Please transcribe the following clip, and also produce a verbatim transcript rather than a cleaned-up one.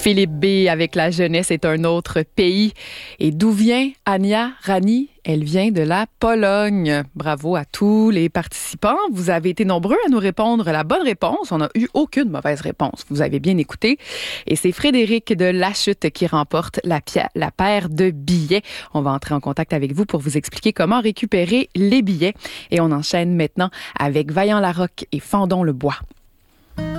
Philippe B. avec la jeunesse est un autre pays. Et d'où vient Ania Rani? Elle vient de la Pologne. Bravo à tous les participants. Vous avez été nombreux à nous répondre la bonne réponse. On n'a eu aucune mauvaise réponse. Vous avez bien écouté. Et c'est Frédéric de Lachute qui remporte la, pia- la paire de billets. On va entrer en contact avec vous pour vous expliquer comment récupérer les billets. Et on enchaîne maintenant avec Vaillant Larocque et Fendon le Bois.